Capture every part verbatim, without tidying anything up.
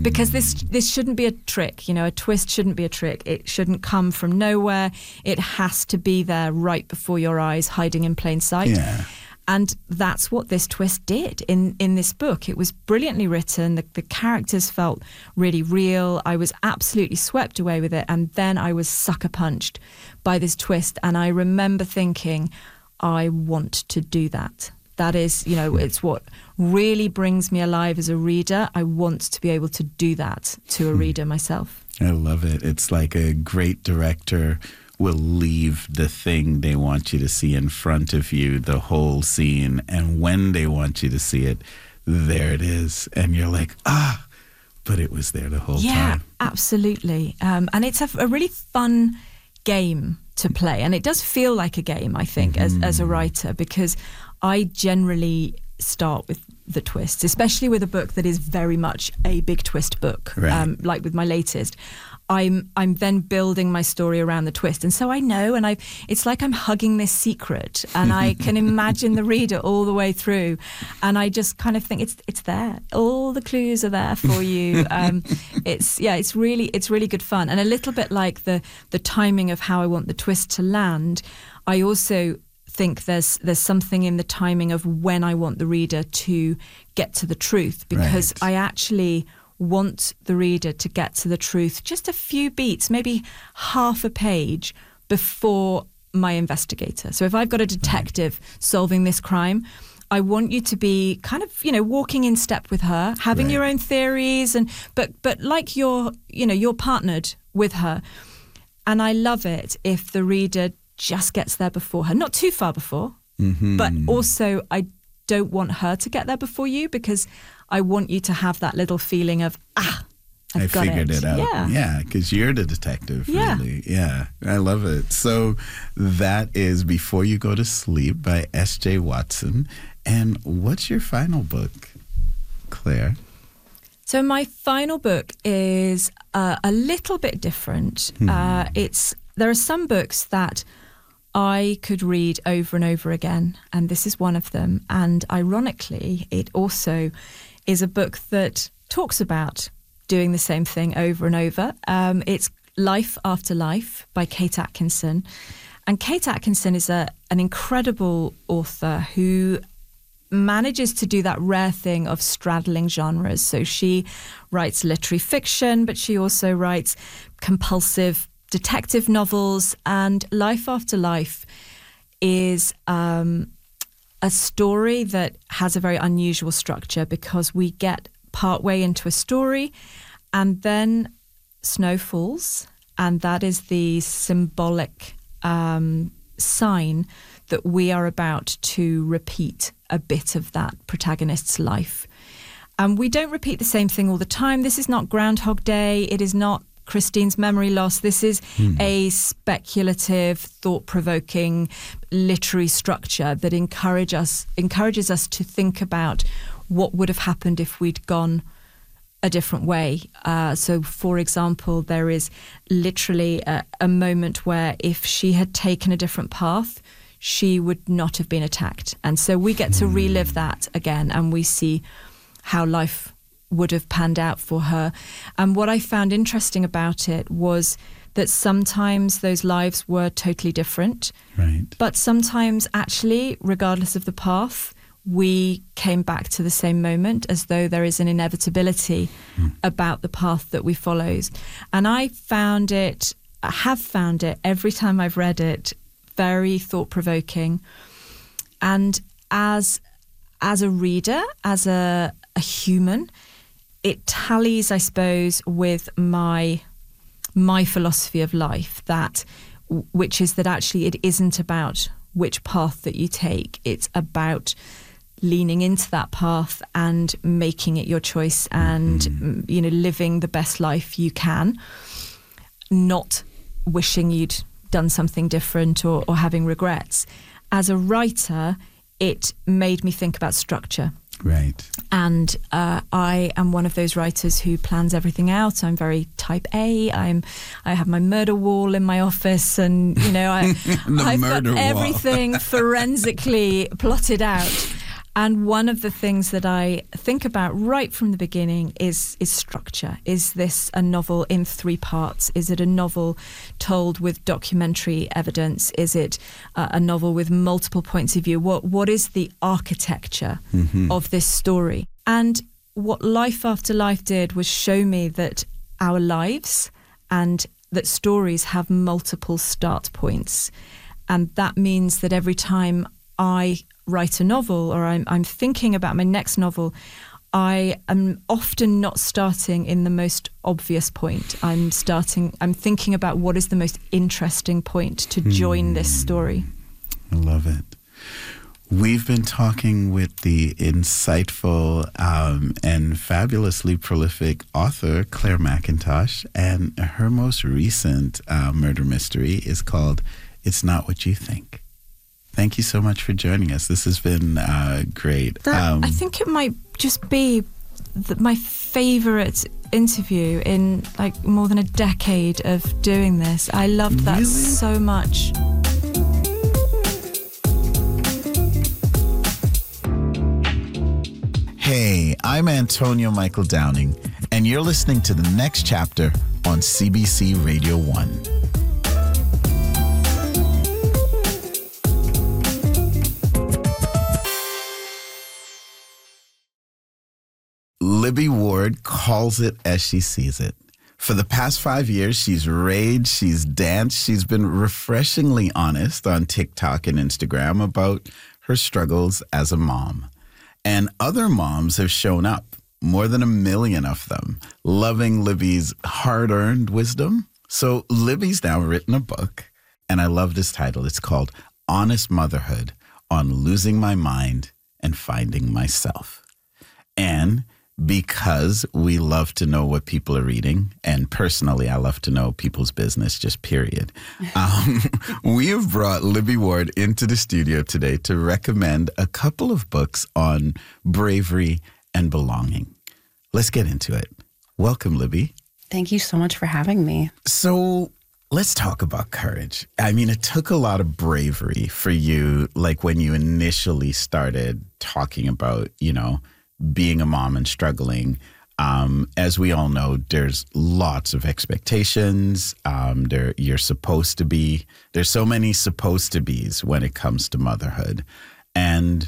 Because this this shouldn't be a trick, you know, a twist shouldn't be a trick. It shouldn't come from nowhere. It has to be there right before your eyes, hiding in plain sight. Yeah. And that's what this twist did in, in this book. It was brilliantly written. The, the characters felt really real. I was absolutely swept away with it. And then I was sucker punched by this twist. And I remember thinking, I want to do that. That is, you know, it's what really brings me alive as a reader. I want to be able to do that to a reader myself. I love it. It's like a great director will leave the thing they want you to see in front of you, the whole scene. And when they want you to see it, there it is. And you're like, ah, but it was there the whole yeah, time. Yeah, absolutely. Um, and it's a, a really fun game to play. And it does feel like a game, I think, mm-hmm. as, as a writer, because I generally start with the twists, especially with a book that is very much a big twist book, right. um, like with my latest. I'm I'm then building my story around the twist, and so I know, and I it's like I'm hugging this secret, and I can imagine the reader all the way through, and I just kind of think it's it's there, all the clues are there for you. Um, it's yeah, it's really it's really good fun, and a little bit like the the timing of how I want the twist to land. I also think there's there's something in the timing of when I want the reader to get to the truth, because right. I actually want the reader to get to the truth just a few beats, maybe half a page before my investigator. So if I've got a detective right. solving this crime, I want you to be kind of, you know, walking in step with her, having right. your own theories, and but but like you're, you know, you're partnered with her. And I love it if the reader just gets there before her, not too far before, mm-hmm. but also I don't want her to get there before you, because I want you to have that little feeling of, ah, I've I got figured it. it out. Yeah, yeah, because you're the detective, yeah. really. Yeah, I love it. So that is Before You Go to Sleep by S J Watson. And what's your final book, Claire? So my final book is uh, a little bit different. Hmm. Uh, it's there are some books that I could read over and over again, and this is one of them. And ironically, it also is a book that talks about doing the same thing over and over. Um, it's Life After Life by Kate Atkinson. And Kate Atkinson is a an incredible author who manages to do that rare thing of straddling genres. So she writes literary fiction, but she also writes compulsive detective novels, and Life After Life is um, a story that has a very unusual structure, because we get partway into a story and then snow falls, and that is the symbolic um, sign that we are about to repeat a bit of that protagonist's life. And we don't repeat the same thing all the time. This is not Groundhog Day. It is not Christine's Memory Loss. This is hmm. a speculative, thought-provoking literary structure that encourage us, encourages us to think about what would have happened if we'd gone a different way. Uh, so, for example, there is literally a, a moment where if she had taken a different path, she would not have been attacked. And so we get to relive that again, and we see how life would have panned out for her. And what I found interesting about it was that sometimes those lives were totally different. Right. But sometimes actually, regardless of the path, we came back to the same moment, as though there is an inevitability mm. about the path that we followed. And I found it, I have found it every time I've read it, very thought-provoking. And as as a reader, as a, a human, it tallies, I suppose, with my my philosophy of life, that which is that actually it isn't about which path that you take. It's about leaning into that path and making it your choice, and mm-hmm. you know, living the best life you can, not wishing you'd done something different or, or having regrets. As a writer, it made me think about structure. Right. And uh, I am one of those writers who plans everything out. I'm very type A. I'm. I have my murder wall in my office, and you know, I, I've got everything forensically plotted out. And one of the things that I think about right from the beginning is is structure. Is this a novel in three parts? Is it a novel told with documentary evidence? Is it uh, a novel with multiple points of view? What What is the architecture mm-hmm. of this story? And what Life After Life did was show me that our lives and that stories have multiple start points. And that means that every time I write a novel or I'm, I'm thinking about my next novel, I am often not starting in the most obvious point. I'm starting, I'm thinking about what is the most interesting point to join mm. this story. I love it. We've been talking with the insightful um, and fabulously prolific author, Claire Mackintosh, and her most recent uh, murder mystery is called It's Not What You Think. Thank you so much for joining us. This has been uh, great. That, um, I think it might just be the, my favorite interview in like more than a decade of doing this. I loved that really? so much. Hey, I'm Antonio Michael Downing, and you're listening to the next chapter on C B C Radio one. Libby Ward calls it as she sees it. For the past five years, she's raged, she's danced, she's been refreshingly honest on TikTok and Instagram about her struggles as a mom. And other moms have shown up, more than a million of them, loving Libby's hard-earned wisdom. So Libby's now written a book, and I love this title. It's called Honest Motherhood on Losing My Mind and Finding Myself. And because we love to know what people are reading, and personally, I love to know people's business, just period. Um, we have brought Libby Ward into the studio today to recommend a couple of books on bravery and belonging. Let's get into it. Welcome, Libby. Thank you so much for having me. So let's talk about courage. I mean, it took a lot of bravery for you, like when you initially started talking about, you know, being a mom and struggling. Um, as we all know, there's lots of expectations. Um, there, you're supposed to be, there's so many supposed to be's when it comes to motherhood, and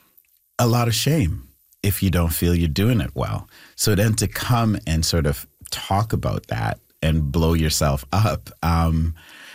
a lot of shame if you don't feel you're doing it well. So then to come and sort of talk about that and blow yourself up, um,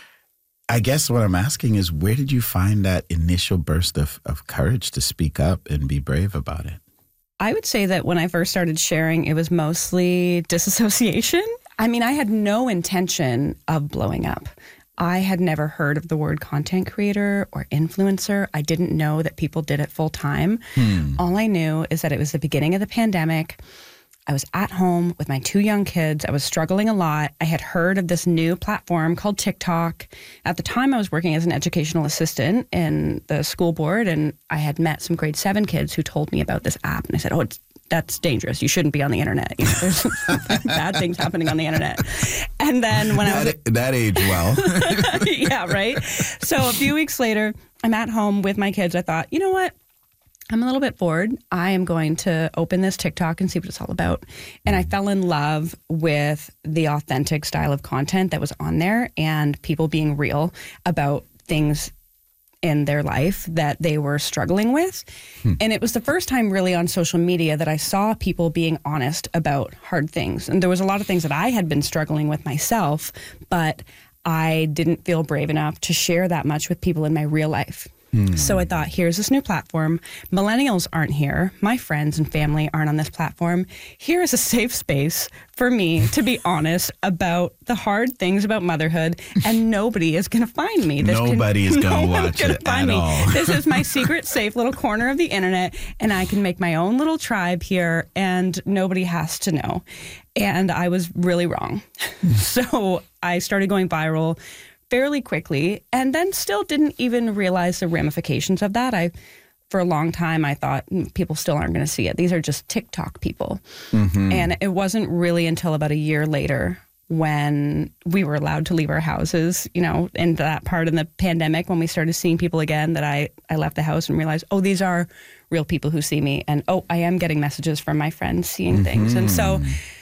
I guess what I'm asking is, where did you find that initial burst of, of courage to speak up and be brave about it? I would say that when I first started sharing, it was mostly disassociation. I mean, I had no intention of blowing up. I had never heard of the word content creator or influencer. I didn't know that people did it full time. Hmm. All I knew is that it was the beginning of the pandemic. I was at home with my two young kids. I was struggling a lot. I had heard of this new platform called TikTok. At the time, I was working as an educational assistant in the school board, and I had met some grade seven kids who told me about this app. And I said, oh, it's, that's dangerous. You shouldn't be on the internet. You know, there's bad things happening on the internet. And then when that, I was... That aged well. Yeah, right? So a few weeks later, I'm at home with my kids. I thought, you know what? I'm a little bit bored. I am going to open this TikTok and see what it's all about. And I fell in love with the authentic style of content that was on there and people being real about things in their life that they were struggling with. Hmm. And it was the first time really on social media that I saw people being honest about hard things. And there was a lot of things that I had been struggling with myself, but I didn't feel brave enough to share that much with people in my real life. Hmm. So I thought, here's this new platform. Millennials aren't here. My friends and family aren't on this platform. Here is a safe space for me to be honest about the hard things about motherhood, and nobody is going to find me. This nobody can, is going to no watch it at me. all. This is my secret, safe little corner of the internet, and I can make my own little tribe here, and nobody has to know. And I was really wrong. So I started going viral fairly quickly, and then still didn't even realize the ramifications of that. I, for a long time, I thought people still aren't going to see it. These are just TikTok people. Mm-hmm. And it wasn't really until about a year later when we were allowed to leave our houses, you know, in that part of the pandemic when we started seeing people again, that I, I left the house and realized, oh, these are real people who see me. And, oh, I am getting messages from my friends seeing things. And so